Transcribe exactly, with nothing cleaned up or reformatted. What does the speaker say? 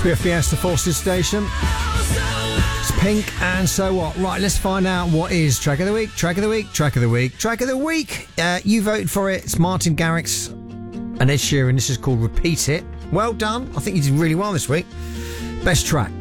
be a Fiesta Forces station. It's Pink and So What. Right, let's find out what is Track of the Week, Track of the Week, Track of the Week, Track of the Week. Uh, you voted for it. It's Martin Garrix and Ed Sheeran. This is called Repeat It. Well done. I think you did really well this week. Best track.